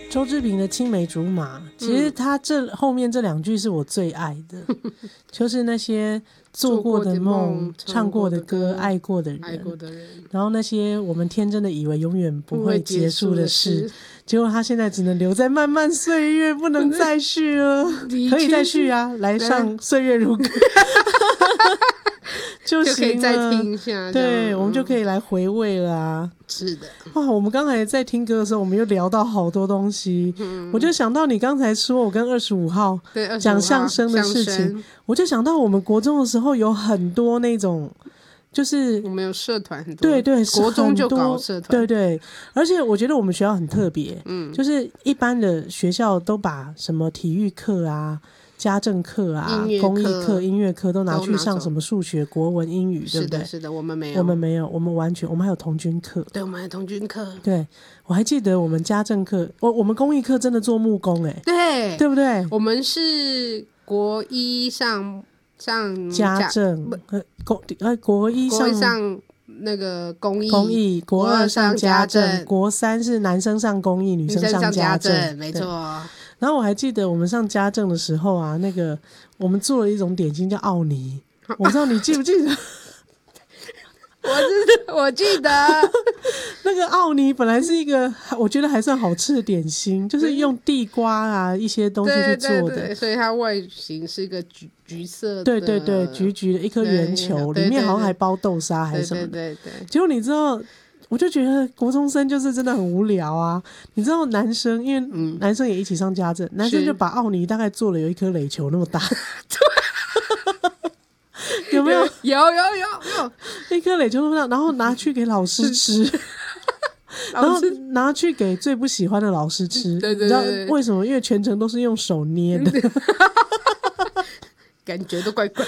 周志平的青梅竹马，其实他后面这2句是我最爱的，就是那些做过的梦、唱过的歌、爱过的人，然后那些我们天真的以为永远不会结束的事，结果他现在只能留在漫漫岁月，不能再续了。可以再续啊，来上岁月如歌就可以再听一下，对，我们就可以来回味了啊。 是的， 哇，我们刚才在听歌的时候，我们又聊到好多东西。我就想到你刚才说我跟25号讲相声的事情，我就想到我们国中的时候有很多那种，就是我们有社团很多， 对对， 国中就搞社团， 对对，而且我觉得我们学校很特别，就是一般的学校都把什么体育课啊、家政课啊、公益课、音乐课都拿去上什么数学、国文、英语，对不对？ 是的，我们没有， 我们完全，我们还有童军课， 对，我们还有童军课， 对，我还记得我们家政课，我们公益课真的做木工， 对， 对不对？ 我们是国一上家政，国一上那个公益，国2上家政，国3是男生上公益，女生上家政， 没错。 然后我还记得我们上家政的时候啊，那个我们做了一种点心叫奥尼，我不知道你记不记得？ 我记得那个奥尼本来是一个我觉得还算好吃的点心，就是用地瓜啊一些东西去做的， 对，所以它外形是一个橘色的， 对对对，橘橘的一颗圆球，里面好像还包豆沙还是什么的， 对。 结果你知道，我就觉得国中生就是真的很无聊啊。你知道男生，因为男生也一起上家政，男生就把奥尼大概做了有一颗垒球那么大。有没有？ 有一颗垒球那么大，然后拿去给老师吃，然后拿去给最不喜欢的老师吃。 对， 你知道为什么？因为全程都是用手捏的， 感觉都怪怪。